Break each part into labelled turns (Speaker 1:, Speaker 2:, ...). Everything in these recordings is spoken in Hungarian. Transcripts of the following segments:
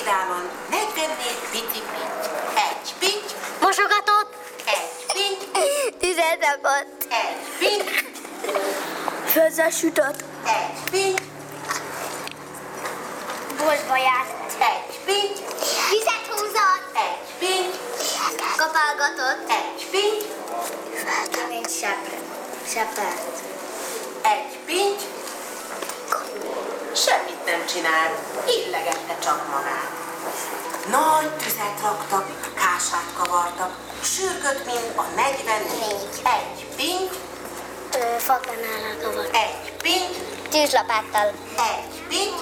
Speaker 1: sziklámon 44 pici pinty. Egy pinty.
Speaker 2: Mosogatott.
Speaker 1: Egy pinty.
Speaker 2: Tüzet rakott.
Speaker 1: Egy pinty.
Speaker 2: Főzzel sütött.
Speaker 1: Egy pinty.
Speaker 2: Boltba járt.
Speaker 1: Egy pinty.
Speaker 2: Vizet húzott.
Speaker 1: Egy pinty.
Speaker 2: Kapálgatott.
Speaker 1: Egy pinty.
Speaker 2: Mint sepert.
Speaker 1: Egy pinty. Semmit nem csinál, illegette csak magát. Nagy tüzet raktak, kását kavartak, sürgött, mint a 44. Egy pinty.
Speaker 2: Fakanálal kavart.
Speaker 1: Egy pinty.
Speaker 2: Tűzlapáttal.
Speaker 1: Egy pinty.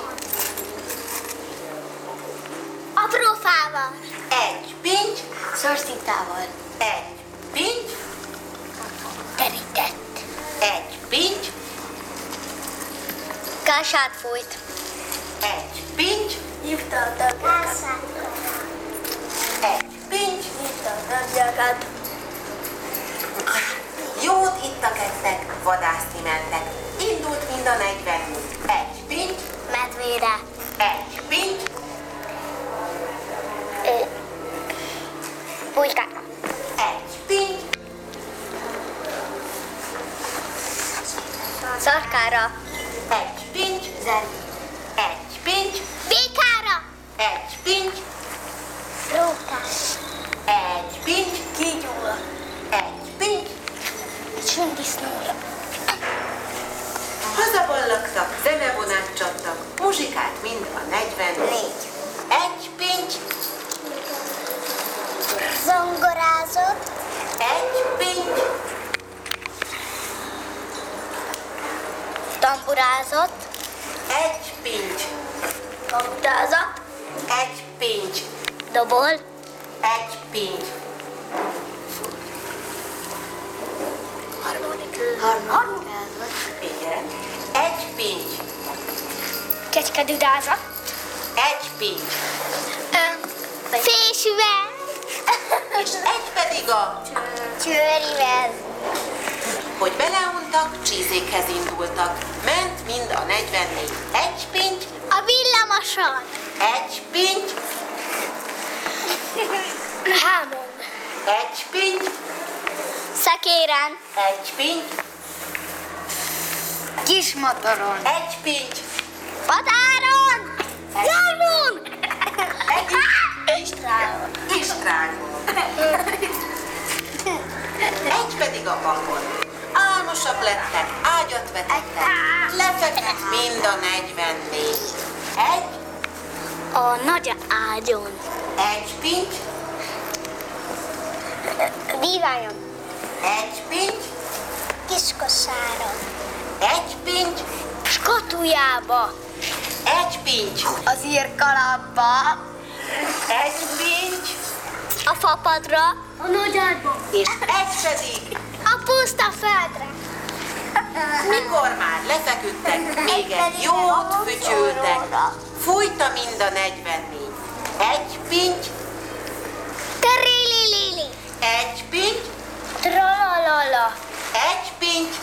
Speaker 2: Apró fával.
Speaker 1: Egy pinty.
Speaker 2: Szorszintával.
Speaker 1: Egy pinty.
Speaker 2: Terített.
Speaker 1: Egy pinty.
Speaker 2: Kását fújt.
Speaker 1: Egy pinty.
Speaker 2: Hívta a tagjákat.
Speaker 1: Egy pinty.
Speaker 2: Hívta a tagjákat.
Speaker 1: Jót ittak, ettek, vadászni mentek. Indult mind a 40. Egy pinty.
Speaker 2: Medvére.
Speaker 1: Egy pinty.
Speaker 2: Pulykára.
Speaker 1: Egy pinty.
Speaker 2: Szarkára.
Speaker 1: Egy pinty.
Speaker 2: Zerbi.
Speaker 1: Egy pinty.
Speaker 2: Békára.
Speaker 1: Egy pinty.
Speaker 2: Rókás.
Speaker 1: Egy pinty.
Speaker 2: Kígyóra.
Speaker 1: Egy pinty.
Speaker 2: Sündisznóra.
Speaker 1: Hazaballagtak, zenevonát csaptak, muzsikát mind a 44. Egy pinty.
Speaker 2: Zongorázott.
Speaker 1: Egy pinty.
Speaker 2: Tamburázott.
Speaker 1: Egy pinty.
Speaker 2: Kamutázott.
Speaker 1: Egy pinty.
Speaker 2: Dobol.
Speaker 1: Egy pinty.
Speaker 2: Harmonikázott.
Speaker 1: Igen. Egy pinty.
Speaker 2: Kecskedüdázott.
Speaker 1: Egy pinty.
Speaker 2: Fésűvel.
Speaker 1: És egy pedig a...
Speaker 2: Csőrivel.
Speaker 1: Hogy beleuntak, csízékhez indultak. Ment mind a 44. Egy pinty.
Speaker 2: A villamoson.
Speaker 1: Egy pinty.
Speaker 2: Hámon.
Speaker 1: Egy pinty.
Speaker 2: Szekéren.
Speaker 1: Egy pinty.
Speaker 2: Kismotoron.
Speaker 1: Egy pinty.
Speaker 2: Patáron. Jármon.
Speaker 1: Egy
Speaker 2: Istrágon.
Speaker 1: Istrágon. Egy pedig a papon. Álmosabb lettek, ágyat vetettek, lefeküdt mind a 44. Egy,
Speaker 2: A nagy ágyon.
Speaker 1: egy pinty,
Speaker 2: Díványon.
Speaker 1: egy pinty,
Speaker 2: Kiskosáron.
Speaker 1: egy pinty,
Speaker 2: Skatujába.
Speaker 1: egy pinty,
Speaker 2: Az írkalapba.
Speaker 1: egy pinty,
Speaker 2: A fapadra. A nagy ágyba.
Speaker 1: és egy pedig,
Speaker 2: A puszta földre.
Speaker 1: mikor már lefeküdtek, még egy jót fütyültek, fújta mind a 44. Egy pinty,
Speaker 2: Terililili.
Speaker 1: egy pinty,
Speaker 2: Tralalala.
Speaker 1: egy pinty,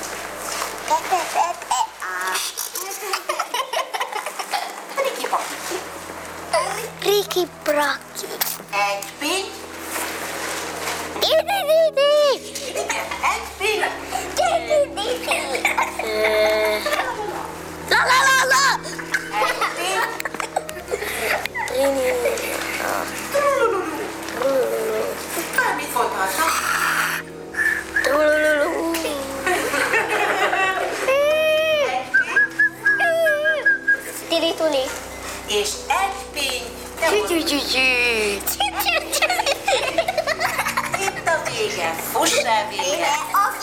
Speaker 1: riki-paki,
Speaker 2: Riki Braki.
Speaker 1: egy pinty,
Speaker 2: Idididi.
Speaker 1: igen, egy pinty,
Speaker 2: Idididi. La la la la.
Speaker 1: egy pinty, bármit mondhatnak.
Speaker 2: Tili-tuli.
Speaker 1: És egy pinty, itt a vége, fuss el vége.
Speaker 2: A